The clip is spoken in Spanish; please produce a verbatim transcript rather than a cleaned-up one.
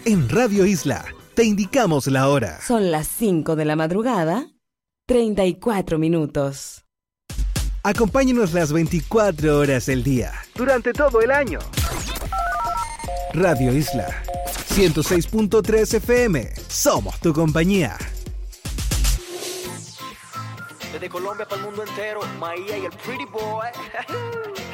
En Radio Isla, te indicamos la hora. Son las cinco de la madrugada, treinta y cuatro minutos. Acompáñenos las veinticuatro horas del día, durante todo el año. Radio Isla, ciento seis punto tres F M. Somos tu compañía. Desde Colombia para el mundo entero, Maía y el Pretty Boy.